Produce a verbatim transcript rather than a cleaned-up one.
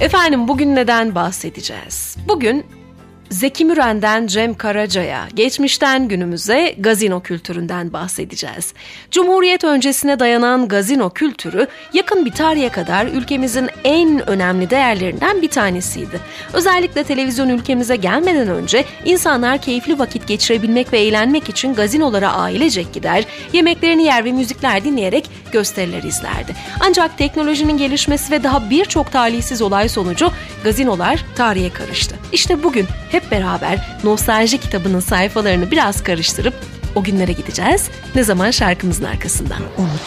Efendim bugün neden bahsedeceğiz? Bugün Zeki Müren'den Cem Karaca'ya, geçmişten günümüze gazino kültüründen bahsedeceğiz. Cumhuriyet öncesine dayanan gazino kültürü yakın bir tarihe kadar ülkemizin en önemli değerlerinden bir tanesiydi. Özellikle televizyon ülkemize gelmeden önce insanlar keyifli vakit geçirebilmek ve eğlenmek için gazinolara ailecek gider, yemeklerini yer ve müzikler dinleyerek gösteriler izlerdi. Ancak teknolojinin gelişmesi ve daha birçok talihsiz olay sonucu gazinolar tarihe karıştı. İşte bugün hep beraber Nostalji kitabının sayfalarını biraz karıştırıp o günlere gideceğiz. Ne zaman şarkımızın arkasından. Unut